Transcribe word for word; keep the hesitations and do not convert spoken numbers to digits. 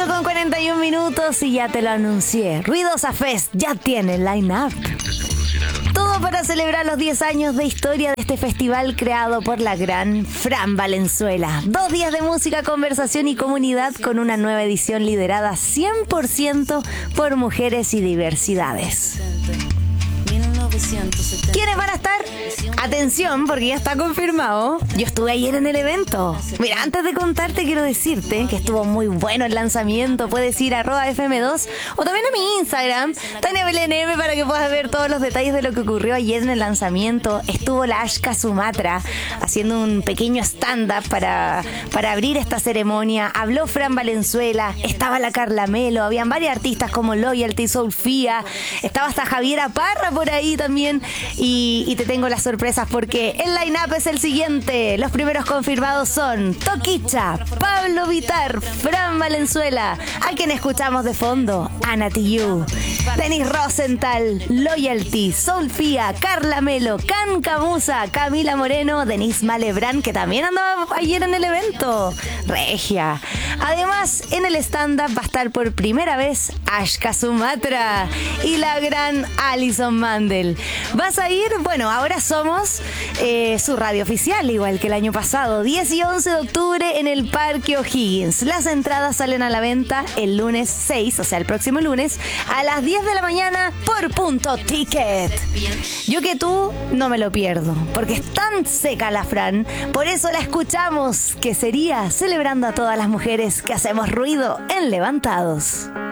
ocho con cuarenta y un minutos y ya te lo anuncié. Ruidosa Fest ya tiene line-up. Todo para celebrar los diez años de historia de este festival creado por la gran Fran Valenzuela. Dos días de música, conversación y comunidad con una nueva edición liderada cien por ciento por mujeres y diversidades. ¿Quiénes van a estar? Atención, porque ya está confirmado. Yo estuve ayer en el evento. Mira, antes de contarte, quiero decirte que estuvo muy bueno el lanzamiento. Puedes ir a arroba F M dos o también a mi Instagram, Tania Belén M, para que puedas ver todos los detalles de lo que ocurrió ayer en el lanzamiento. Estuvo la Ashka Sumatra haciendo un pequeño stand-up para, para abrir esta ceremonia. Habló Fran Valenzuela, estaba la Carla Melo, habían varios artistas como Loyalty, Soulfía, estaba hasta Javiera Parra por ahí también. Y, y te tengo las sorpresas porque el line-up es el siguiente. Los primeros confirmados son Toquicha, Pablo Vittar, Fran Valenzuela, a quien escuchamos de fondo, Ana Tijoux, Denis Rosenthal, Loyalty, Soulfía, Carla Melo, Can Camusa, Camila Moreno, Denise Malebrán, que también andaba ayer en el evento, regia. Además, en el stand-up va a estar por primera vez Ashka Sumatra y la gran Alison Mandel. ¿Vas a ir? Bueno, ahora somos eh, su radio oficial, igual que el año pasado, diez y once de octubre en el Parque O'Higgins. Las entradas salen a la venta el lunes seis, o sea, el próximo lunes, a las diez de la mañana por Punto Ticket. Yo que tú no me lo pierdo, porque es tan seca la Fran, por eso la escuchamos, que sería celebrando a todas las mujeres que hacemos ruido en Levantados.